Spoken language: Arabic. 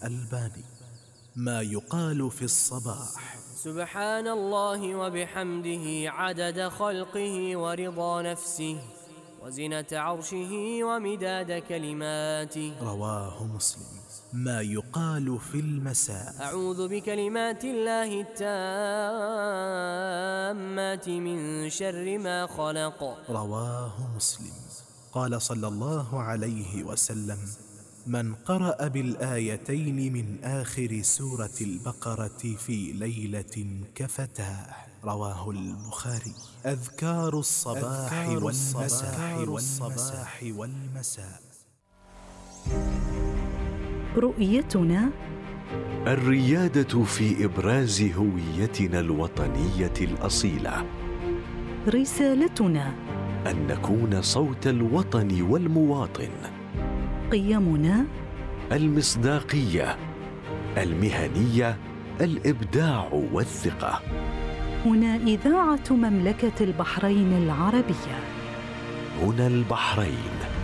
الألباني. ما يقال في الصباح: سبحان الله وبحمده عدد خلقه ورضا نفسه وزنة عرشه ومداد كلماته. رواه مسلم. ما يقال في المساء: أعوذ بكلمات الله التامات من شر ما خلق. رواه مسلم. قال صلى الله عليه وسلم: من قرأ بالآيتين من آخر سورة البقرة في ليلة كفتاه. رواه البخاري. أذكار الصباح والمساء. رؤيتنا الريادة في إبراز هويتنا الوطنية الأصيلة. رسالتنا أن نكون صوت الوطن والمواطن. قيمنا المصداقية، المهنية، الإبداع والثقة. هنا إذاعة مملكة البحرين العربية. هنا البحرين.